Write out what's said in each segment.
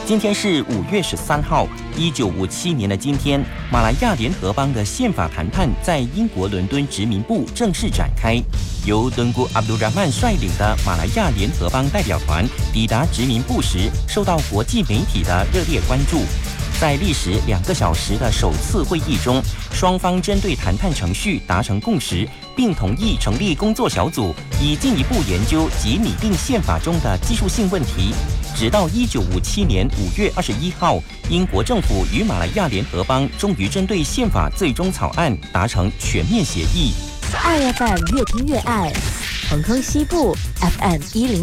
今天是5月13号，1957年的今天，马来亚联合邦的宪法谈判在英国伦敦殖民部正式展开。由敦古阿卜杜拉曼率领的马来亚联合邦代表团抵达殖民部时，受到国际媒体的热烈关注。在历时2个小时的首次会议中，双方针对谈判程序达成共识，并同意成立工作小组，以进一步研究及拟定宪法中的技术性问题。直到1957年5月21号，英国政府与马来亚联合邦终于针对宪法最终草案达成全面协议。 爱 FM 越听越爱，恒亨西部 FM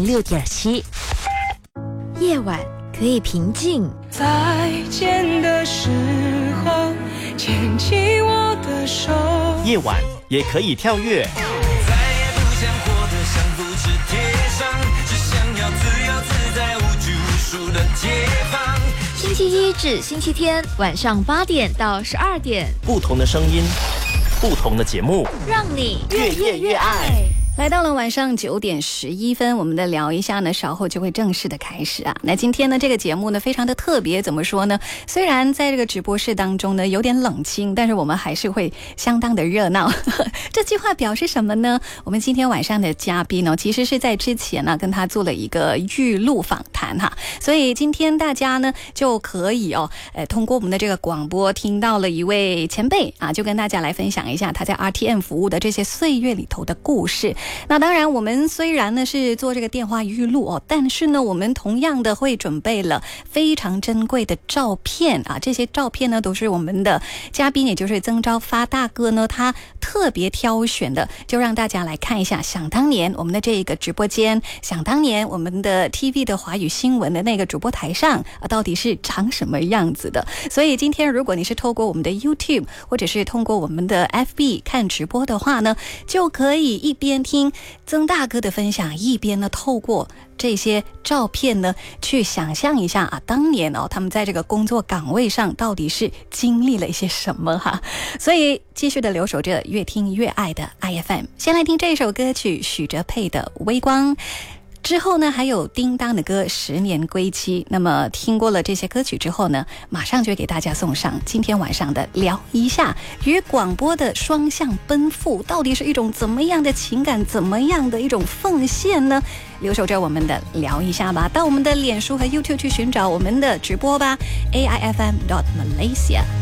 106.7，夜晚可以平静。 再见的时候，牵起我的手。 夜晚也可以跳跃。 再也不想活得像复制贴上，只想要自由自在无拘无束的解放。 星期一至星期天晚上8点到12点， 不同的声音，不同的节目， 让你越夜越爱。 来到了晚上9点11分，我们的聊一下呢，稍后就会正式的开始啊。那今天呢，这个节目呢非常的特别，怎么说呢？虽然在这个直播室当中呢有点冷清，但是我们还是会相当的热闹。这句话表示什么呢？我们今天晚上的嘉宾呢，其实是在之前呢跟他做了一个预录访谈哈，所以今天大家呢就可以通过我们的这个广播听到了一位前辈啊，就跟大家来分享一下他在 RTM 服务的这些岁月里头的故事。那当然我们虽然呢是做这个电话预录但是呢我们同样的会准备了非常珍贵的照片啊，这些照片呢都是我们的嘉宾，也就是曾昭发大哥呢他特别挑选的，就让大家来看一下想当年我们的这个直播间，想当年我们的 TV 的华语新闻的那个主播台上到底是长什么样子的。所以今天如果你是透过我们的 YouTube 或者是通过我们的 FB 看直播的话呢，就可以一边听曾大哥的分享，一边呢透过这些照片呢去想象一下当年他们在这个工作岗位上到底是经历了一些什么哈。所以继续的留守着越听越爱的 IFM， 先来听这首歌曲许哲佩的微光，之后呢还有叮当的歌10年归期。那么听过了这些歌曲之后呢，马上就给大家送上今天晚上的聊一下与广播的双向奔赴，到底是一种怎么样的情感，怎么样的一种奉献呢？留守着我们的聊一下吧，到我们的脸书和 YouTube 去寻找我们的直播吧，AIFM.Malaysia。